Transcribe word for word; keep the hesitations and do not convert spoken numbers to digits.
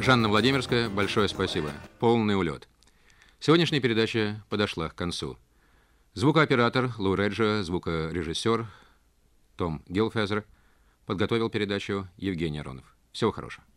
Жанна Владимирская, большое спасибо. Полный улет. Сегодняшняя передача подошла к концу. Звукооператор Лу Реджо, звукорежиссер Том Гилфезер. Подготовил передачу Евгений Аронов. Всего хорошего.